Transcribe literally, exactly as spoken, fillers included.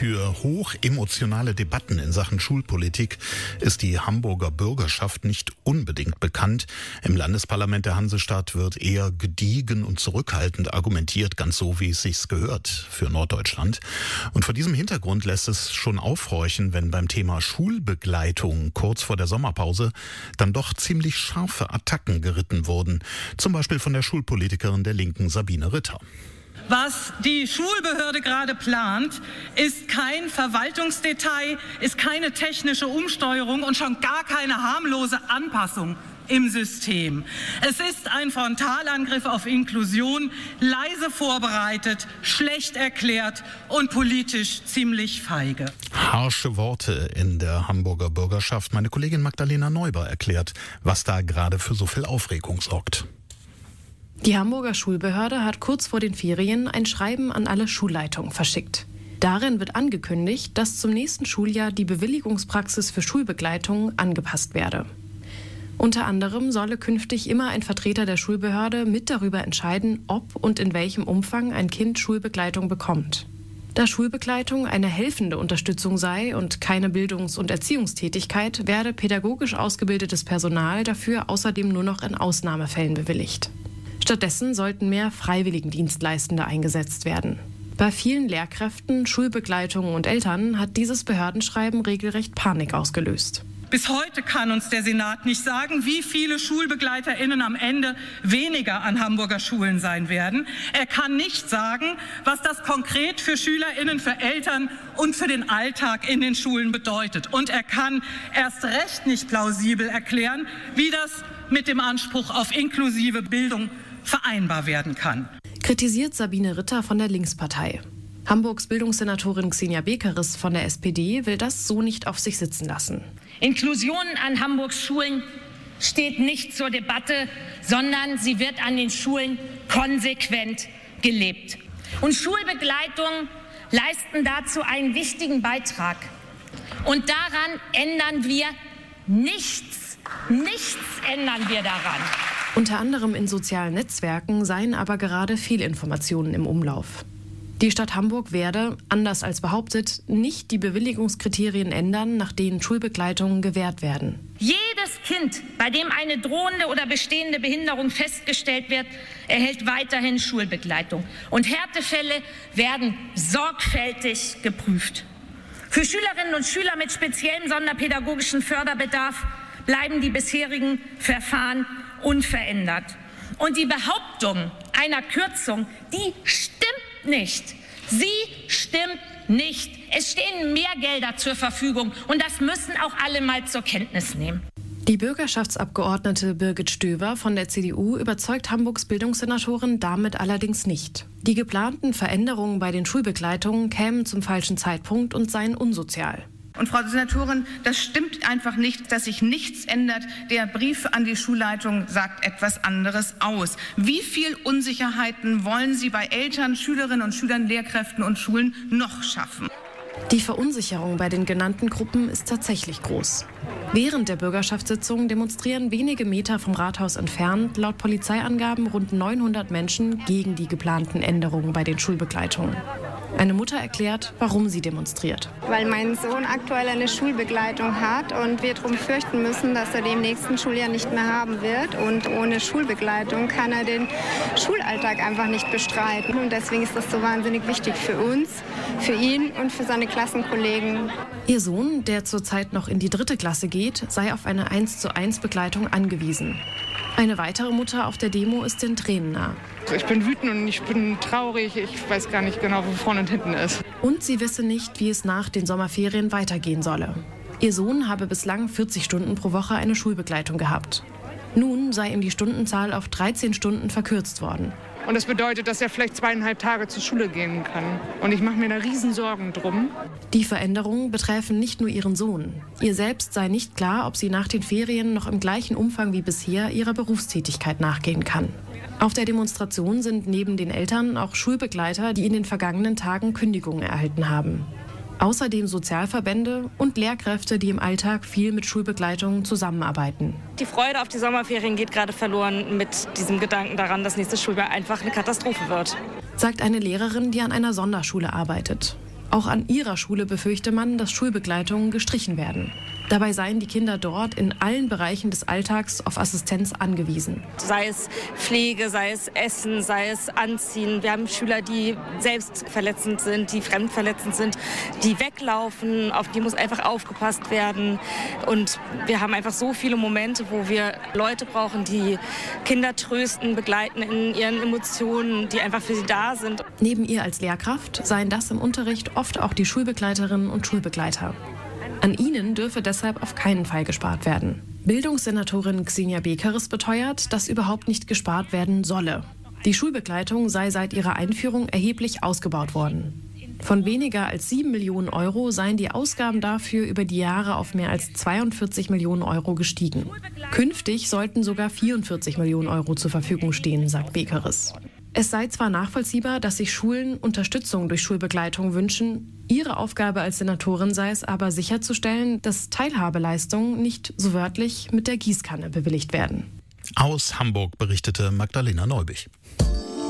Für hochemotionale Debatten in Sachen Schulpolitik ist die Hamburger Bürgerschaft nicht unbedingt bekannt. Im Landesparlament der Hansestadt wird eher gediegen und zurückhaltend argumentiert, ganz so, wie es sich gehört für Norddeutschland. Und vor diesem Hintergrund lässt es schon aufhorchen, wenn beim Thema Schulbegleitung kurz vor der Sommerpause dann doch ziemlich scharfe Attacken geritten wurden. Zum Beispiel von der Schulpolitikerin der Linken Sabine Ritter. Was die Schulbehörde gerade plant, ist kein Verwaltungsdetail, ist keine technische Umsteuerung und schon gar keine harmlose Anpassung im System. Es ist ein Frontalangriff auf Inklusion, leise vorbereitet, schlecht erklärt und politisch ziemlich feige. Harsche Worte in der Hamburger Bürgerschaft. Meine Kollegin Magdalena Neuber erklärt, was da gerade für so viel Aufregung sorgt. Die Hamburger Schulbehörde hat kurz vor den Ferien ein Schreiben an alle Schulleitungen verschickt. Darin wird angekündigt, dass zum nächsten Schuljahr die Bewilligungspraxis für Schulbegleitung angepasst werde. Unter anderem solle künftig immer ein Vertreter der Schulbehörde mit darüber entscheiden, ob und in welchem Umfang ein Kind Schulbegleitung bekommt. Da Schulbegleitung eine helfende Unterstützung sei und keine Bildungs- und Erziehungstätigkeit, werde pädagogisch ausgebildetes Personal dafür außerdem nur noch in Ausnahmefällen bewilligt. Stattdessen sollten mehr Freiwilligendienstleistende eingesetzt werden. Bei vielen Lehrkräften, Schulbegleitungen und Eltern hat dieses Behördenschreiben regelrecht Panik ausgelöst. Bis heute kann uns der Senat nicht sagen, wie viele SchulbegleiterInnen am Ende weniger an Hamburger Schulen sein werden. Er kann nicht sagen, was das konkret für SchülerInnen, für Eltern und für den Alltag in den Schulen bedeutet. Und er kann erst recht nicht plausibel erklären, wie das mit dem Anspruch auf inklusive Bildung vereinbar werden kann. Kritisiert Sabine Ritter von der Linkspartei. Hamburgs Bildungssenatorin Xenia Bekeris von der S P D will das so nicht auf sich sitzen lassen. Inklusion an Hamburgs Schulen steht nicht zur Debatte, sondern sie wird an den Schulen konsequent gelebt. Und Schulbegleitungen leisten dazu einen wichtigen Beitrag. Und daran ändern wir nichts. Nichts ändern wir daran. Unter anderem in sozialen Netzwerken seien aber gerade Fehlinformationen im Umlauf. Die Stadt Hamburg werde, anders als behauptet, nicht die Bewilligungskriterien ändern, nach denen Schulbegleitungen gewährt werden. Jedes Kind, bei dem eine drohende oder bestehende Behinderung festgestellt wird, erhält weiterhin Schulbegleitung. Und Härtefälle werden sorgfältig geprüft. Für Schülerinnen und Schüler mit speziellem sonderpädagogischen Förderbedarf bleiben die bisherigen Verfahren unverändert. Und die Behauptung einer Kürzung, die stimmt nicht. Sie stimmt nicht. Es stehen mehr Gelder zur Verfügung und das müssen auch alle mal zur Kenntnis nehmen. Die Bürgerschaftsabgeordnete Birgit Stöver von der C D U überzeugt Hamburgs Bildungssenatorin damit allerdings nicht. Die geplanten Veränderungen bei den Schulbegleitungen kämen zum falschen Zeitpunkt und seien unsozial. Und Frau Senatorin, das stimmt einfach nicht, dass sich nichts ändert. Der Brief an die Schulleitung sagt etwas anderes aus. Wie viel Unsicherheiten wollen Sie bei Eltern, Schülerinnen und Schülern, Lehrkräften und Schulen noch schaffen? Die Verunsicherung bei den genannten Gruppen ist tatsächlich groß. Während der Bürgerschaftssitzung demonstrieren wenige Meter vom Rathaus entfernt laut Polizeiangaben rund neunhundert Menschen gegen die geplanten Änderungen bei den Schulbegleitungen. Eine Mutter erklärt, warum sie demonstriert. Weil mein Sohn aktuell eine Schulbegleitung hat und wir darum fürchten müssen, dass er die im nächsten Schuljahr nicht mehr haben wird. Und ohne Schulbegleitung kann er den Schulalltag einfach nicht bestreiten. Und deswegen ist das so wahnsinnig wichtig für uns, für ihn und für seine Klassenkollegen. Ihr Sohn, der zurzeit noch in die dritte Klasse geht, sei auf eine eins zu eins Begleitung angewiesen. Eine weitere Mutter auf der Demo ist den Tränen nah. Ich bin wütend und ich bin traurig. Ich weiß gar nicht genau, wo vorne und hinten ist. Und sie wisse nicht, wie es nach den Sommerferien weitergehen solle. Ihr Sohn habe bislang vierzig Stunden pro Woche eine Schulbegleitung gehabt. Nun sei ihm die Stundenzahl auf dreizehn Stunden verkürzt worden. Und das bedeutet, dass er vielleicht zweieinhalb Tage zur Schule gehen kann. Und ich mache mir da riesen Sorgen drum. Die Veränderungen betreffen nicht nur ihren Sohn. Ihr selbst sei nicht klar, ob sie nach den Ferien noch im gleichen Umfang wie bisher ihrer Berufstätigkeit nachgehen kann. Auf der Demonstration sind neben den Eltern auch Schulbegleiter, die in den vergangenen Tagen Kündigungen erhalten haben. Außerdem Sozialverbände und Lehrkräfte, die im Alltag viel mit Schulbegleitungen zusammenarbeiten. Die Freude auf die Sommerferien geht gerade verloren mit diesem Gedanken daran, dass nächstes Schuljahr einfach eine Katastrophe wird. Sagt eine Lehrerin, die an einer Sonderschule arbeitet. Auch an ihrer Schule befürchte man, dass Schulbegleitungen gestrichen werden. Dabei seien die Kinder dort in allen Bereichen des Alltags auf Assistenz angewiesen. Sei es Pflege, sei es Essen, sei es Anziehen. Wir haben Schüler, die selbst verletzend sind, die fremdverletzend sind, die weglaufen, auf die muss einfach aufgepasst werden. Und wir haben einfach so viele Momente, wo wir Leute brauchen, die Kinder trösten, begleiten in ihren Emotionen, die einfach für sie da sind. Neben ihr als Lehrkraft seien das im Unterricht oft auch die Schulbegleiterinnen und Schulbegleiter. An ihnen dürfe deshalb auf keinen Fall gespart werden. Bildungssenatorin Xenia Bekeres beteuert, dass überhaupt nicht gespart werden solle. Die Schulbegleitung sei seit ihrer Einführung erheblich ausgebaut worden. Von weniger als sieben Millionen Euro seien die Ausgaben dafür über die Jahre auf mehr als zweiundvierzig Millionen Euro gestiegen. Künftig sollten sogar vierundvierzig Millionen Euro zur Verfügung stehen, sagt Bekeres. Es sei zwar nachvollziehbar, dass sich Schulen Unterstützung durch Schulbegleitung wünschen, ihre Aufgabe als Senatorin sei es aber sicherzustellen, dass Teilhabeleistungen nicht so wörtlich mit der Gießkanne bewilligt werden. Aus Hamburg berichtete Magdalena Neubich.